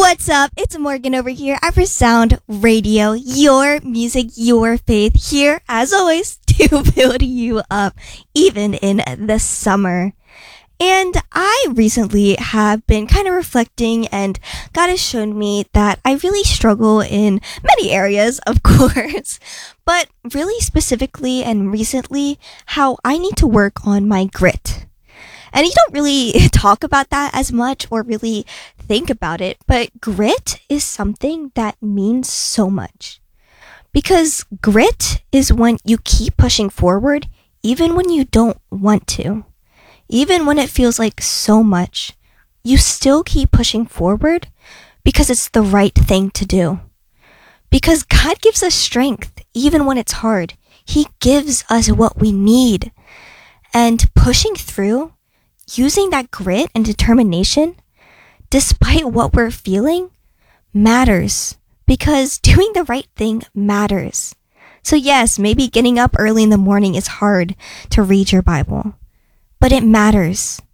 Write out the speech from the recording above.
What's up? It's Morgan over here at Resound Radio, your music, your faith, here as always to build you up, even in the summer. And I recently have been kind of reflecting, and God has shown me that I really struggle in many areas, of course, but really specifically and recently, how I need to work on my grit. And you don't really talk about that as much or really think about it, but grit is something that means so much. Because grit is when you keep pushing forward, even when you don't want to. Even when it feels like so much, you still keep pushing forward because it's the right thing to do. Because God gives us strength even when it's hard. He gives us what we need. And pushing through, using that grit and determination, despite what we're feeling, matters. Because doing the right thing matters. So yes, maybe getting up early in the morning is hard to read your Bible. But it matters.